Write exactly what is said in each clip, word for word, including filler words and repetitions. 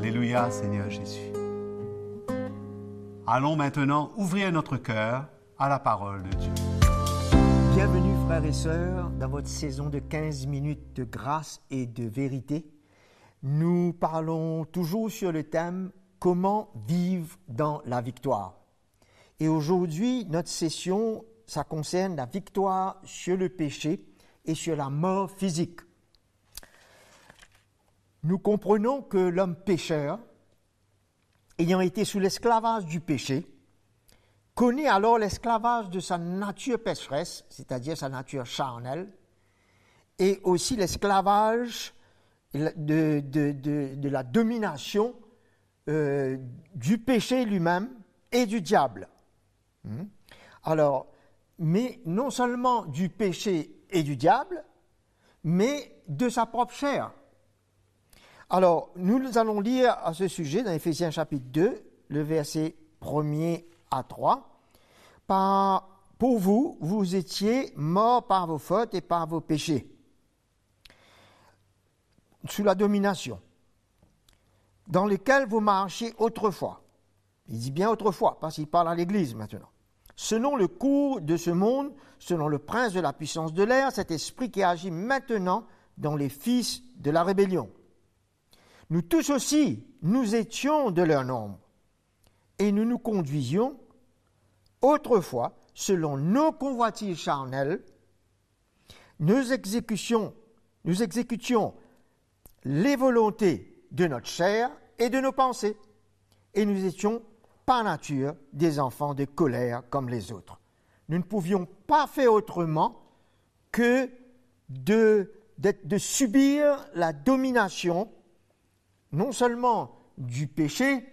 Alléluia, Seigneur Jésus. Allons maintenant ouvrir notre cœur à la parole de Dieu. Bienvenue frères et sœurs dans votre saison de quinze minutes de grâce et de vérité. Nous parlons toujours sur le thème « Comment vivre dans la victoire ». Et aujourd'hui, notre session, ça concerne la victoire sur le péché et sur la mort physique. Nous comprenons que l'homme pécheur, ayant été sous l'esclavage du péché, connaît alors l'esclavage de sa nature pécheresse, c'est-à-dire sa nature charnelle, et aussi l'esclavage de, de, de, de la domination euh, du péché lui-même et du diable. Hum. Alors, mais non seulement du péché et du diable, mais de sa propre chair. Alors, nous allons lire à ce sujet dans Éphésiens chapitre deux, le verset premier à trois. Par, pour vous, vous étiez morts par vos fautes et par vos péchés, sous la domination, dans lesquels vous marchiez autrefois. Il dit bien autrefois, parce qu'il parle à l'Église maintenant. Selon le cours de ce monde, selon le prince de la puissance de l'air, cet esprit qui agit maintenant dans les fils de la rébellion. Nous tous aussi, nous étions de leur nombre, et nous nous conduisions autrefois selon nos convoitises charnelles, nous exécutions, nous exécutions les volontés de notre chair et de nos pensées, et nous étions par nature des enfants de colère comme les autres. Nous ne pouvions pas faire autrement que de, de, de subir la domination non seulement du péché,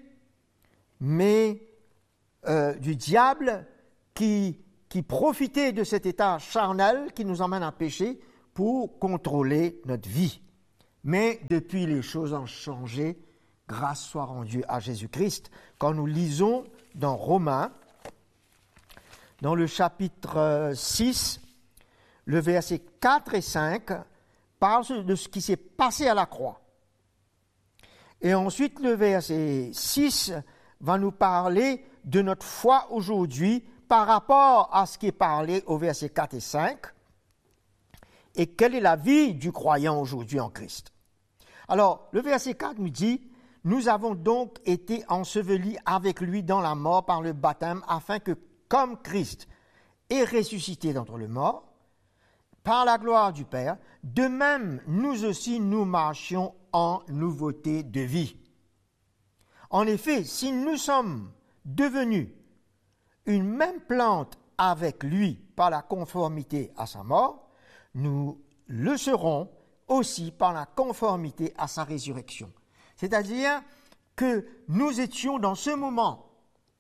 mais euh, du diable qui, qui profitait de cet état charnel qui nous emmène à pécher pour contrôler notre vie. Mais depuis, les choses ont changé, grâce soit rendue à Jésus-Christ. Quand nous lisons dans Romains, dans le chapitre six, le verset quatre et cinq, parle de ce qui s'est passé à la croix. Et ensuite, le verset six va nous parler de notre foi aujourd'hui par rapport à ce qui est parlé au verset quatre et cinq. Et quelle est la vie du croyant aujourd'hui en Christ? Alors, le verset quatre nous dit « Nous avons donc été ensevelis avec lui dans la mort par le baptême, afin que, comme Christ est ressuscité d'entre les morts, par la gloire du Père, de même, nous aussi, nous marchions en nouveauté de vie. En effet, si nous sommes devenus une même plante avec lui par la conformité à sa mort, nous le serons aussi par la conformité à sa résurrection. » C'est-à-dire que nous étions dans ce moment,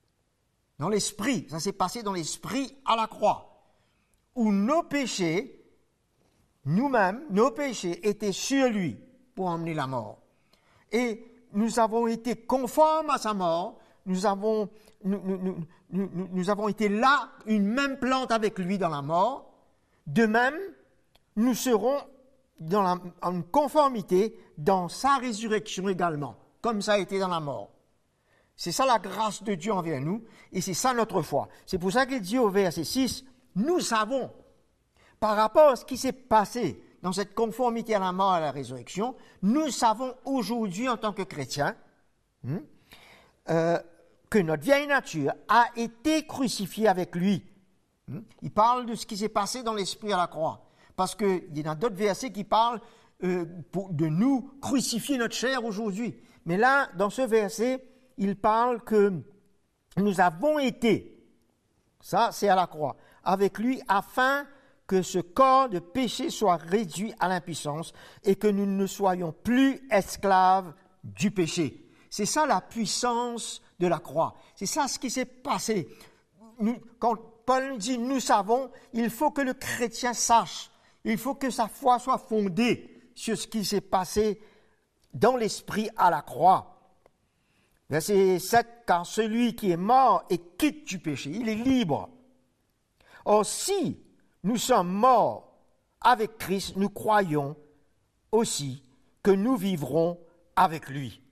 dans l'esprit, ça s'est passé dans l'esprit à la croix, où nos péchés, nous-mêmes, nos péchés étaient sur lui pour emmener la mort. Et nous avons été conformes à sa mort, nous avons, nous, nous, nous, nous, nous avons été là, une même plante avec lui dans la mort. De même, nous serons dans la, en conformité dans sa résurrection également, comme ça a été dans la mort. C'est ça la grâce de Dieu envers nous, et c'est ça notre foi. C'est pour ça qu'il dit au verset six, nous savons, par rapport à ce qui s'est passé dans cette conformité à la mort et à la résurrection, nous savons aujourd'hui en tant que chrétiens hein, euh, que notre vieille nature a été crucifiée avec lui. Hein. Il parle de ce qui s'est passé dans l'esprit à la croix. Parce qu'il y a d'autres versets qui parlent euh, pour, de nous crucifier notre chair aujourd'hui. Mais là, dans ce verset, il parle que nous avons été, ça c'est à la croix, avec lui afin que ce corps de péché soit réduit à l'impuissance et que nous ne soyons plus esclaves du péché. C'est ça la puissance de la croix. C'est ça ce qui s'est passé. Nous, quand Paul dit « nous savons », il faut que le chrétien sache. Il faut que sa foi soit fondée sur ce qui s'est passé dans l'esprit à la croix. Verset sept, « Car celui qui est mort et quitte du péché, il est libre. Or, si nous sommes morts avec Christ, nous croyons aussi que nous vivrons avec lui. »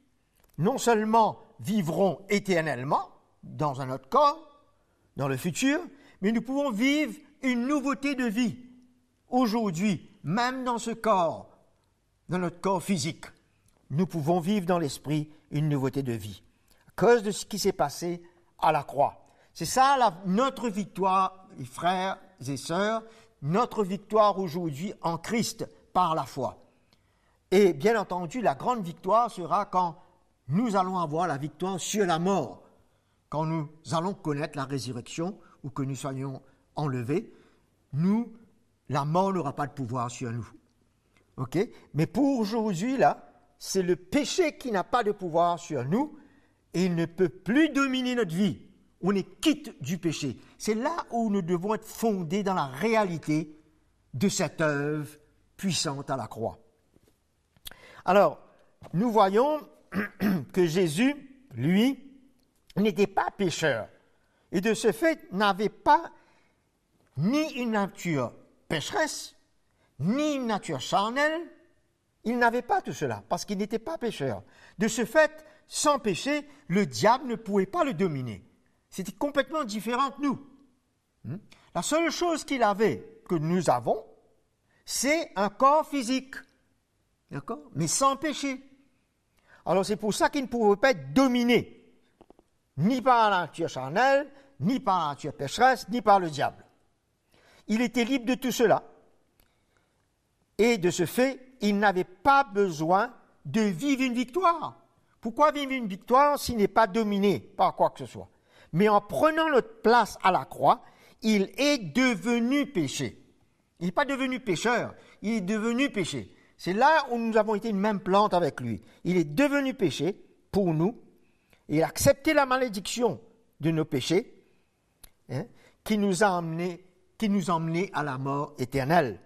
non seulement vivrons éternellement dans un autre corps, dans le futur, mais nous pouvons vivre une nouveauté de vie aujourd'hui, même dans ce corps, dans notre corps physique. Nous pouvons vivre dans l'esprit une nouveauté de vie à cause de ce qui s'est passé à la croix. C'est ça la, notre victoire, les frères et sœurs, notre victoire aujourd'hui en Christ par la foi. Et bien entendu, la grande victoire sera quand nous allons avoir la victoire sur la mort, quand nous allons connaître la résurrection ou que nous soyons enlevés. Nous, la mort n'aura pas de pouvoir sur nous. Ok? Mais pour aujourd'hui, là, c'est le péché qui n'a pas de pouvoir sur nous et il ne peut plus dominer notre vie. On est quitte du péché. C'est là où nous devons être fondés dans la réalité de cette œuvre puissante à la croix. Alors, nous voyons que Jésus, lui, n'était pas pécheur et de ce fait n'avait pas ni une nature pécheresse, ni une nature charnelle. Il n'avait pas tout cela parce qu'il n'était pas pécheur. De ce fait, sans péché, le diable ne pouvait pas le dominer. C'était complètement différent de nous. La seule chose qu'il avait, que nous avons, c'est un corps physique. D'accord? Mais sans péché. Alors c'est pour ça qu'il ne pouvait pas être dominé, ni par la nature charnelle, ni par la nature pécheresse, ni par le diable. Il était libre de tout cela. Et de ce fait, il n'avait pas besoin de vivre une victoire. Pourquoi vivre une victoire s'il n'est pas dominé par quoi que ce soit? Mais en prenant notre place à la croix, il est devenu péché. Il n'est pas devenu pécheur, il est devenu péché. C'est là où nous avons été une même plante avec lui. Il est devenu péché pour nous. Il a accepté la malédiction de nos péchés, hein, qui nous a amenés, qui nous a emmenés à la mort éternelle.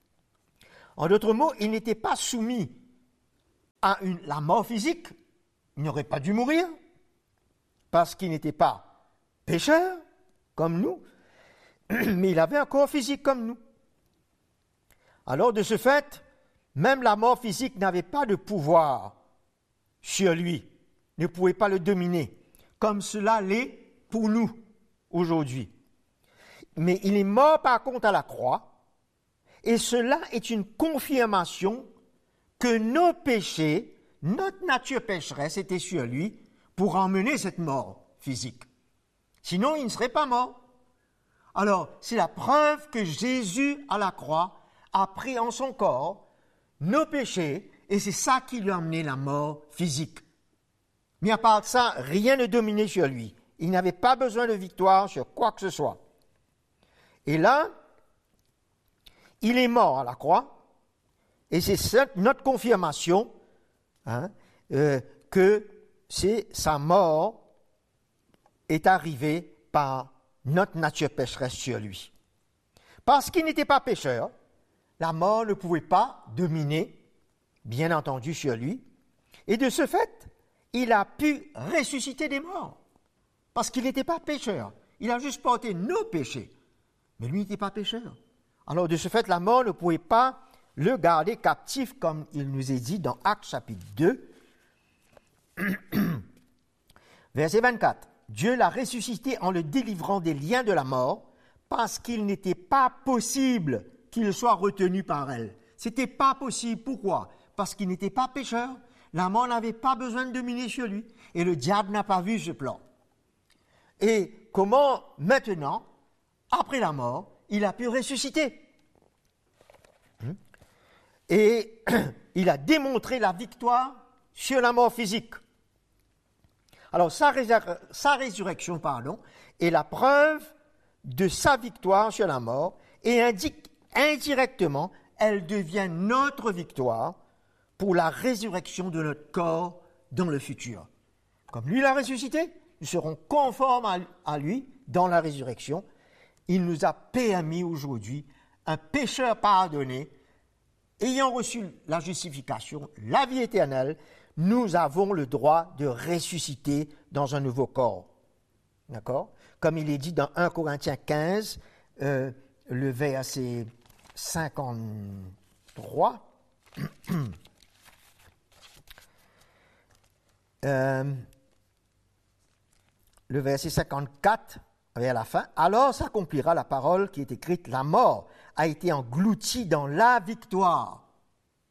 En d'autres mots, il n'était pas soumis à une, la mort physique. Il n'aurait pas dû mourir parce qu'il n'était pas pécheur comme nous, mais il avait un corps physique comme nous. Alors, de ce fait, même la mort physique n'avait pas de pouvoir sur lui, ne pouvait pas le dominer, comme cela l'est pour nous aujourd'hui. Mais il est mort par contre à la croix, et cela est une confirmation que nos péchés, notre nature pécheresse était sur lui pour emmener cette mort physique. Sinon, il ne serait pas mort. Alors, c'est la preuve que Jésus, à la croix, a pris en son corps nos péchés, et c'est ça qui lui a amené la mort physique. Mais à part de ça, rien ne dominait sur lui. Il n'avait pas besoin de victoire sur quoi que ce soit. Et là, il est mort à la croix, et c'est notre confirmation hein, euh, que c'est sa mort est arrivée par notre nature pécheresse sur lui. Parce qu'il n'était pas pécheur, la mort ne pouvait pas dominer, bien entendu, sur lui. Et de ce fait, il a pu ressusciter des morts. Parce qu'il n'était pas pécheur. Il a juste porté nos péchés. Mais lui n'était pas pécheur. Alors, de ce fait, la mort ne pouvait pas le garder captif, comme il nous est dit dans Actes chapitre deux, verset vingt-quatre. Dieu l'a ressuscité en le délivrant des liens de la mort, parce qu'il n'était pas possible qu'il soit retenu par elle. C'était pas possible. Pourquoi? Parce qu'il n'était pas pécheur. La mort n'avait pas besoin de dominer sur lui. Et le diable n'a pas vu ce plan. Et comment, maintenant, après la mort, il a pu ressusciter? Et il a démontré la victoire sur la mort physique. Alors, sa, résur- sa résurrection, pardon, est la preuve de sa victoire sur la mort et indique indirectement, elle devient notre victoire pour la résurrection de notre corps dans le futur. Comme lui l'a ressuscité, nous serons conformes à, à lui dans la résurrection. Il nous a permis aujourd'hui, un pécheur pardonné, ayant reçu la justification, la vie éternelle, nous avons le droit de ressusciter dans un nouveau corps. D'accord? Comme il est dit dans un Corinthiens quinze, euh, le verset cinquante-trois. euh, le verset cinquante-quatre, vers la fin, « Alors s'accomplira la parole qui est écrite, la mort a été engloutie dans la victoire. Hmm? »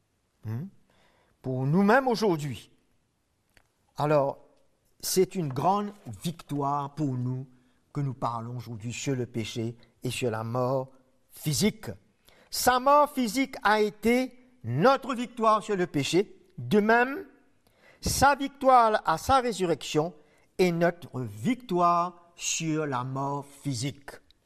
Pour nous-mêmes aujourd'hui. Alors, c'est une grande victoire pour nous que nous parlons aujourd'hui sur le péché et sur la mort physique. Sa mort physique a été notre victoire sur le péché. De même, sa victoire à sa résurrection est notre victoire sur la mort physique.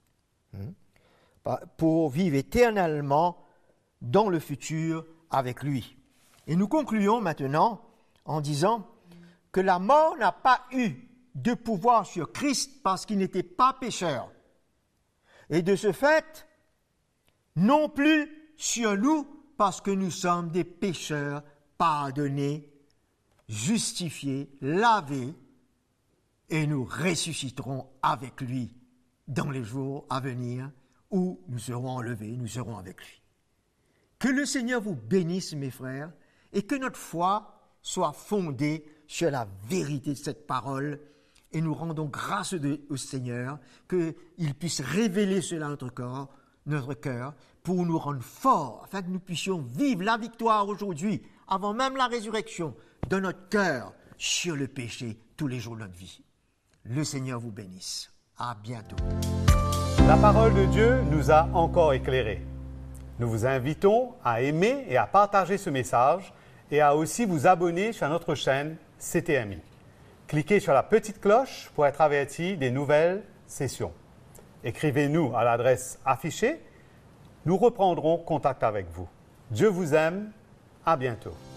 Pour vivre éternellement dans le futur avec lui. Et nous concluons maintenant en disant que la mort n'a pas eu de pouvoir sur Christ parce qu'il n'était pas pécheur. Et de ce fait, non plus sur nous parce que nous sommes des pécheurs pardonnés, justifiés, lavés, et nous ressusciterons avec lui dans les jours à venir où nous serons enlevés, nous serons avec lui. Que le Seigneur vous bénisse, mes frères, et que notre foi soit fondée sur la vérité de cette parole, et nous rendons grâce de, au Seigneur qu'il puisse révéler cela à notre corps, notre cœur, pour nous rendre forts, afin que nous puissions vivre la victoire aujourd'hui, avant même la résurrection, de notre cœur sur le péché tous les jours de notre vie. Le Seigneur vous bénisse. À bientôt. La parole de Dieu nous a encore éclairés. Nous vous invitons à aimer et à partager ce message et à aussi vous abonner sur notre chaîne C T M I. Cliquez sur la petite cloche pour être averti des nouvelles sessions. Écrivez-nous à l'adresse affichée. Nous reprendrons contact avec vous. Dieu vous aime. À bientôt.